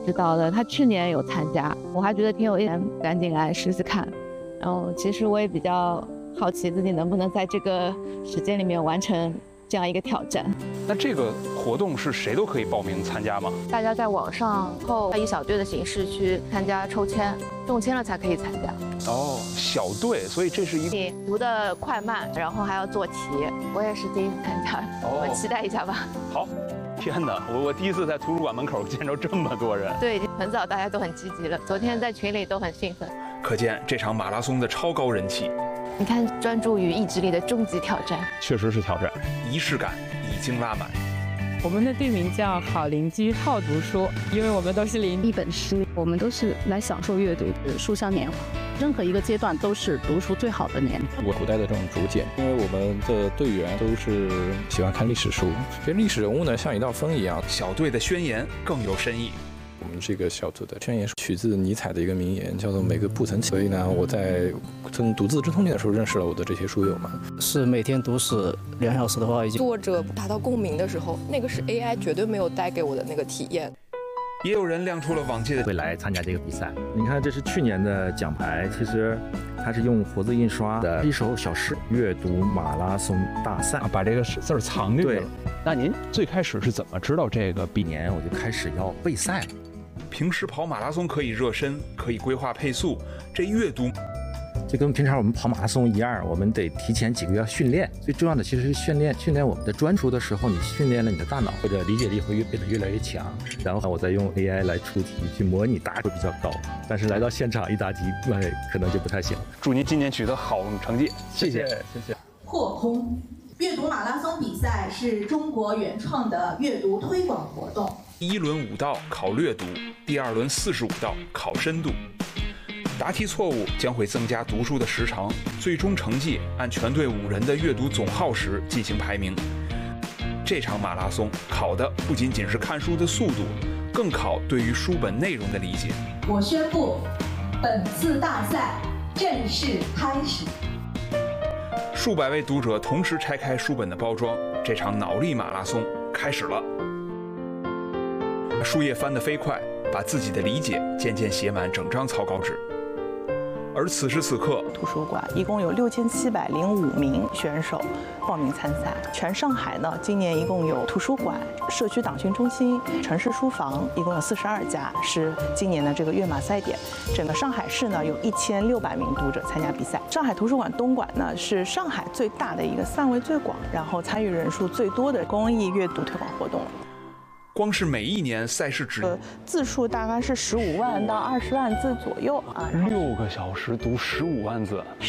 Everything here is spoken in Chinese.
知道的，他去年有参加，我还觉得挺有意思，赶紧来试试看。然后其实我也比较好奇自己能不能在这个时间里面完成这样一个挑战。 那这个活动是谁都可以报名参加吗？ 大家在网上以小队的形式去参加抽签，中签了才可以参加。 哦，小队，所以这是一个你读的快慢，然后还要做题。我也是第一次参加，我们期待一下吧。 好。天哪，我第一次在图书馆门口见着这么多人。 对，很早大家都很积极了，昨天在群里都很兴奋。 可见这场马拉松的超高人气。 你看，专注于意志力的终极挑战， 确实是挑战，仪式感已经拉满。 我们的队名叫好邻居好读书，因为我们都是邻一本书，我们都是来享受阅读的书香年华。任何一个阶段都是读书最好的年纪。 古代的这种竹简，因为我们的队员都是喜欢看历史书，所以历史人物呢像一道风一样。 小队的宣言更有深意。 我们这个小组的宣言是取自尼采的一个名言，叫做每个步曾所以呢，我在读字之通鉴的时候认识了我的这些书友们。 是每天读史2小时的话，已经作者达到共鸣的时候，那个是 AI 绝对没有带给我的那个体验。 也有人亮出了往届的会来参加这个比赛。你看，这是去年的奖牌，其实它是用活字印刷的一首小诗，阅读马拉松大赛， 把这个字藏进去了。 对， 那您最开始是怎么知道这个？ 比年我就开始要备赛了。 平时跑马拉松可以热身，可以规划配速，这阅读就跟平常我们跑马拉松一样，我们得提前几个月训练。最重要的其实是训练我们的专注的时候，你训练了你的大脑或者理解力会变得越来越强。然后我再用 AI 来出题去模拟，答会比较高。但是来到现场一答题，那可能就不太行。 祝您今年取得好成绩，谢谢。 破空阅读马拉松比赛是中国原创的阅读推广活动。 第一轮5道考略读，第2轮45道考深度。答题错误将会增加读书的时长，最终成绩按全队5人的阅读总耗时进行排名。这场马拉松考的不仅仅是看书的速度，更考对于书本内容的理解。 我宣布，本次大赛正式开始。 数百位读者同时拆开书本的包装，这场脑力马拉松开始了。书页翻得飞快，把自己的理解渐渐写满整张草稿纸。而此时此刻， 图书馆一共有6705名选手报名参赛。全上海呢，今年一共有图书馆、社区党训中心、城市书房，一共有42家，是今年的这个阅马赛点。整个上海市呢，有1600名读者参加比赛。上海图书馆东馆呢，是上海最大的一个范围最广，然后参与人数最多的公益阅读推广活动。 光是每一年赛事字数大概是15万到20万字左右啊。 6个小时读15万字。